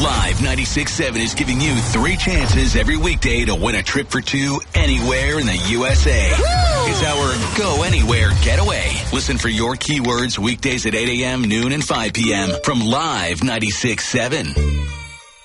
Live 96.7 is giving you 3 chances every weekday to win a trip for 2 anywhere in the USA. Woo! It's our Go Anywhere Getaway. Listen for your keywords weekdays at 8 a.m., noon, and 5 p.m. from Live 96.7.